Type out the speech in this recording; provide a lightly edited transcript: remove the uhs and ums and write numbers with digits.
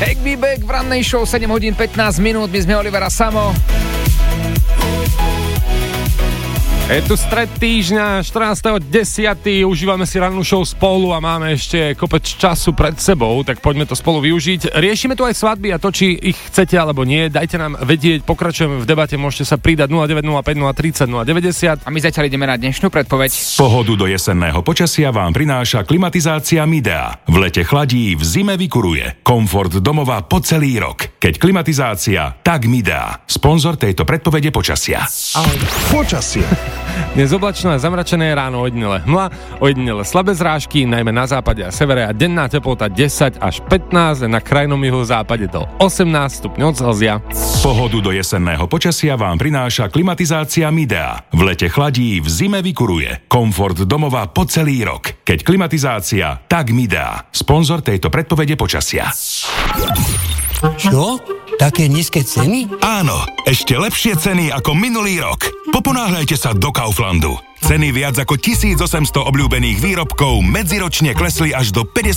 Take me back v rannej show 7 hodín 15 minút. My sme Oliver a Samo. Je tu stred týždňa, 14.10. Užívame si rannú show spolu a máme ešte kopec času pred sebou, tak poďme to spolu využiť. Riešime tu aj svadby a to, či ich chcete alebo nie. Dajte nám vedieť, pokračujeme v debate, môžete sa pridať 0905 030 090. A my zatiaľ ideme na dnešnú predpoveď. Pohodu do jesenného počasia vám prináša klimatizácia Midea. V lete chladí, v zime vykuruje. Komfort domova po celý rok. Keď klimatizácia, tak Midea. Sponzor tejto predpovede počasia. Počasie. Dnes oblačno a zamračené, ráno ojedinele hmla, ojedinele slabé zrážky, najmä na západe a severe, a denná teplota 10 až 15, na krajnom juhozápade do 18 stupňov Celzia. Pohodu do jesenného počasia vám prináša klimatizácia Midea. V lete chladí, v zime vykuruje. Komfort domova po celý rok. Keď klimatizácia, tak Midea. Sponzor tejto predpovede počasia. Čo? Také nízke ceny? Áno, ešte lepšie ceny ako minulý rok. Poponáhľajte sa do Kauflandu. Ceny viac ako 1800 obľúbených výrobkov medziročne klesli až do 50